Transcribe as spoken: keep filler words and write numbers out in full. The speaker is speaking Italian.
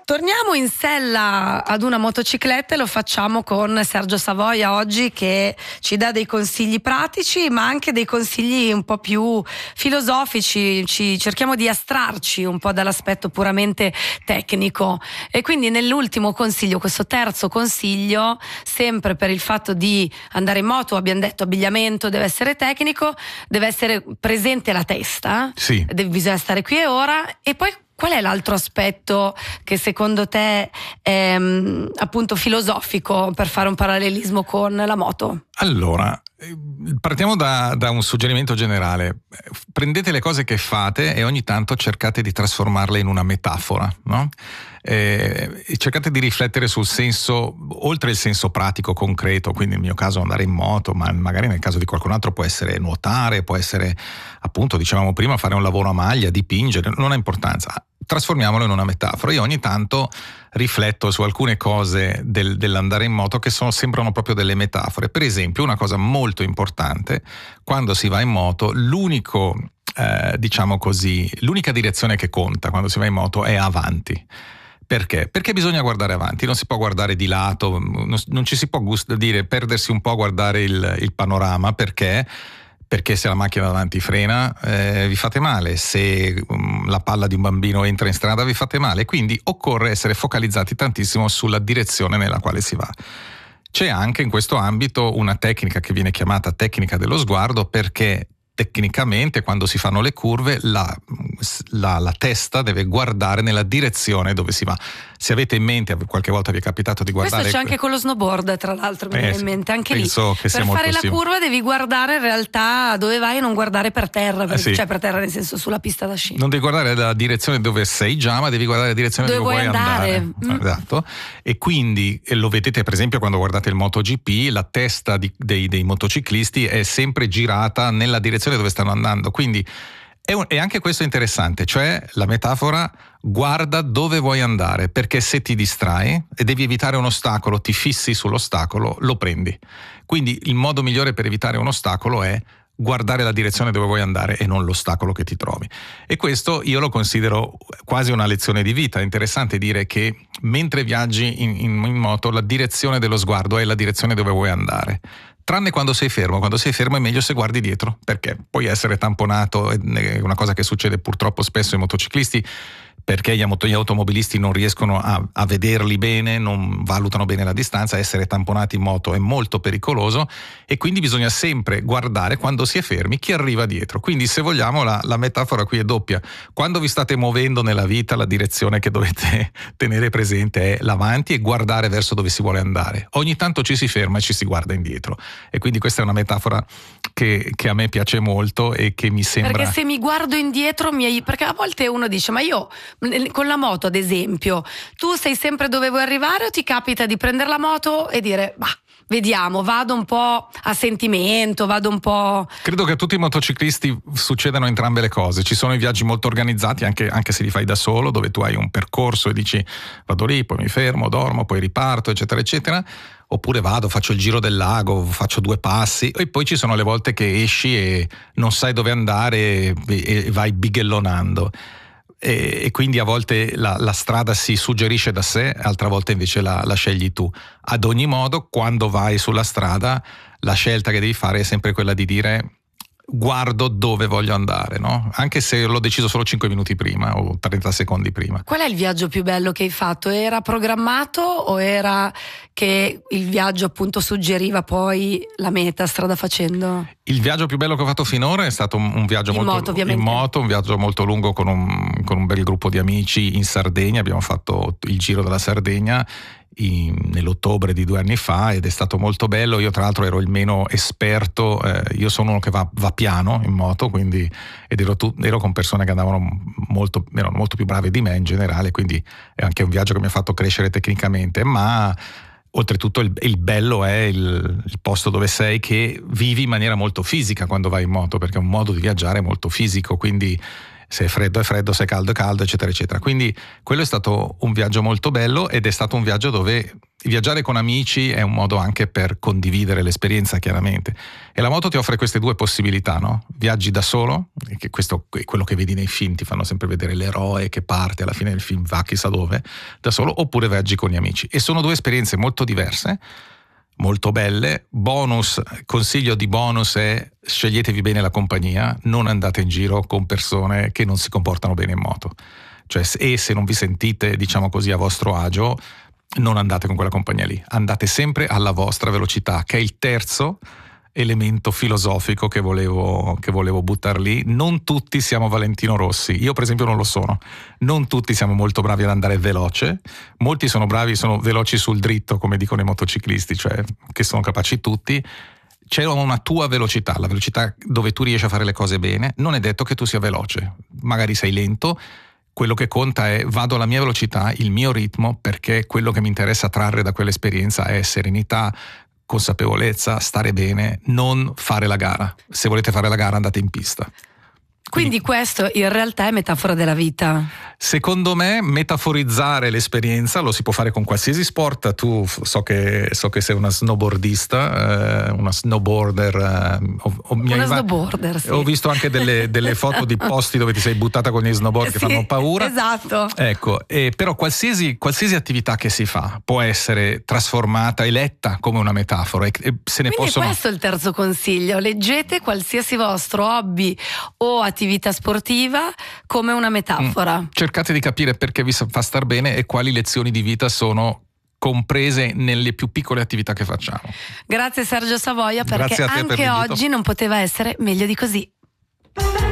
Torniamo in sella ad una motocicletta e lo facciamo con Sergio Savoia oggi, che ci dà dei consigli pratici ma anche dei consigli un po' più filosofici. Ci cerchiamo di astrarci un po' dall'aspetto puramente tecnico, e quindi nell'ultimo consiglio, questo terzo consiglio, sempre per il fatto di andare in moto, abbiamo detto abbigliamento deve essere tecnico, deve essere presente la testa, sì. deve, bisogna stare qui e ora. E poi qual è l'altro aspetto che secondo te è appunto filosofico, per fare un parallelismo con la moto? Allora, partiamo da, da un suggerimento generale. Prendete le cose che fate e ogni tanto cercate di trasformarle in una metafora, no? E cercate di riflettere sul senso, oltre il senso pratico, concreto, quindi nel mio caso andare in moto, ma magari nel caso di qualcun altro può essere nuotare, può essere, appunto, dicevamo prima, fare un lavoro a maglia, dipingere, non ha importanza. Trasformiamolo in una metafora. Io ogni tanto rifletto su alcune cose del, dell'andare in moto che sono, sembrano proprio delle metafore. Per esempio, una cosa molto importante: quando si va in moto, l'unico, eh, diciamo così, l'unica direzione che conta quando si va in moto è avanti. Perché? Perché bisogna guardare avanti, non si può guardare di lato, non, non ci si può gust- dire perdersi un po' a guardare il, il panorama, perché perché se la macchina davanti frena eh, vi fate male, se um, la palla di un bambino entra in strada vi fate male, quindi occorre essere focalizzati tantissimo sulla direzione nella quale si va. C'è anche in questo ambito una tecnica che viene chiamata tecnica dello sguardo, perché tecnicamente quando si fanno le curve la, la, la testa deve guardare nella direzione dove si va. Se avete in mente, qualche volta vi è capitato di guardare... Questo c'è anche con lo snowboard, tra l'altro, mi eh, viene in mente, anche lì. Che per fare la simile. curva devi guardare in realtà dove vai e non guardare per terra, per, eh sì. cioè per terra nel senso sulla pista da sci. Non devi guardare la direzione dove sei già, ma devi guardare la direzione dove, dove vuoi andare. andare. Mm. Esatto. E quindi, e lo vedete per esempio quando guardate il MotoGP, la testa di, dei, dei motociclisti è sempre girata nella direzione dove stanno andando. Quindi è, un, è anche questo interessante, cioè la metafora: guarda dove vuoi andare, perché se ti distrai e devi evitare un ostacolo, ti fissi sull'ostacolo, lo prendi. Quindi il modo migliore per evitare un ostacolo è guardare la direzione dove vuoi andare e non l'ostacolo che ti trovi. E questo io lo considero quasi una lezione di vita. È interessante dire che mentre viaggi in, in, in moto, la direzione dello sguardo è la direzione dove vuoi andare. Tranne quando sei fermo. Quando sei fermo è meglio se guardi dietro, perché puoi essere tamponato, è una cosa che succede purtroppo spesso ai motociclisti, perché gli, auto, gli automobilisti non riescono a, a vederli bene, non valutano bene la distanza. Essere tamponati in moto è molto pericoloso e quindi bisogna sempre guardare, quando si è fermi, chi arriva dietro. Quindi, se vogliamo, la, la metafora qui è doppia. Quando vi state muovendo nella vita, la direzione che dovete tenere presente è l'avanti e guardare verso dove si vuole andare. Ogni tanto ci si ferma e ci si guarda indietro, e quindi questa è una metafora che, che a me piace molto e che mi sembra... Perché se mi guardo indietro mi... perché a volte uno dice: ma io con la moto, ad esempio, tu sei sempre dove vuoi arrivare, o ti capita di prendere la moto e dire bah, vediamo, vado un po' a sentimento, vado un po'... Credo che a tutti i motociclisti succedano entrambe le cose. Ci sono i viaggi molto organizzati, anche, anche se li fai da solo, dove tu hai un percorso e dici vado lì, poi mi fermo, dormo, poi riparto, eccetera eccetera. Oppure vado, faccio il giro del lago, faccio due passi, e poi ci sono le volte che esci e non sai dove andare e, e vai bighellonando. E quindi a volte la, la strada si suggerisce da sé, altre volte invece la, la scegli tu. Ad ogni modo, quando vai sulla strada, la scelta che devi fare è sempre quella di dire: guardo dove voglio andare, no? Anche se l'ho deciso solo cinque minuti prima o trenta secondi prima. Qual è il viaggio più bello che hai fatto? Era programmato o era che il viaggio appunto suggeriva poi la meta strada facendo? Il viaggio più bello che ho fatto finora è stato un, un viaggio in molto moto, ovviamente. in moto, un viaggio molto lungo con un, con un bel gruppo di amici in Sardegna. Abbiamo fatto il giro della Sardegna in, nell'ottobre di due anni fa, ed è stato molto bello. Io tra l'altro ero il meno esperto, eh, io sono uno che va, va piano in moto, quindi ed ero, tu, ero con persone che andavano molto, erano molto più brave di me in generale, quindi è anche un viaggio che mi ha fatto crescere tecnicamente. Ma oltretutto il, il bello è il, il posto dove sei, che vivi in maniera molto fisica quando vai in moto, perché è un modo di viaggiare molto fisico, quindi se è freddo è freddo, se è caldo è caldo, eccetera eccetera. Quindi quello è stato un viaggio molto bello, ed è stato un viaggio dove viaggiare con amici è un modo anche per condividere l'esperienza, chiaramente, e la moto ti offre queste due possibilità, no? Viaggi da solo, che questo è quello che vedi nei film, ti fanno sempre vedere l'eroe che parte, alla fine del film va chissà dove, da solo, oppure viaggi con gli amici, e sono due esperienze molto diverse, molto belle. Bonus, consiglio di bonus è: sceglietevi bene la compagnia, non andate in giro con persone che non si comportano bene in moto, cioè, e se non vi sentite, diciamo così, a vostro agio, non andate con quella compagnia lì, andate sempre alla vostra velocità, che è il terzo elemento filosofico che volevo, che volevo buttare lì. Non tutti siamo Valentino Rossi, io per esempio non lo sono, non tutti siamo molto bravi ad andare veloce, molti sono bravi, sono veloci sul dritto, come dicono i motociclisti, cioè che sono capaci tutti. C'è una tua velocità, la velocità dove tu riesci a fare le cose bene. Non è detto che tu sia veloce, magari sei lento. Quello che conta è: vado alla mia velocità, il mio ritmo, perché quello che mi interessa trarre da quell'esperienza è serenità, consapevolezza, stare bene, non fare la gara. Se volete fare la gara, andate in pista. Quindi questo in realtà è metafora della vita. Secondo me metaforizzare l'esperienza lo si può fare con qualsiasi sport. Tu so che, so che sei una snowboardista, eh, una snowboarder. Eh, ho, ho, una mi snowboarder, sì. Ho visto anche delle, delle foto di posti dove ti sei buttata con gli snowboard che sì, fanno paura. Esatto. Ecco, eh, però qualsiasi, qualsiasi attività che si fa può essere trasformata e letta come una metafora. E, e se ne Quindi possono... questo è il terzo consiglio: leggete qualsiasi vostro hobby o attività sportiva come una metafora. Mm. Cercate di capire perché vi fa star bene e quali lezioni di vita sono comprese nelle più piccole attività che facciamo. Grazie Sergio Savoia, perché anche per oggi non poteva essere meglio di così.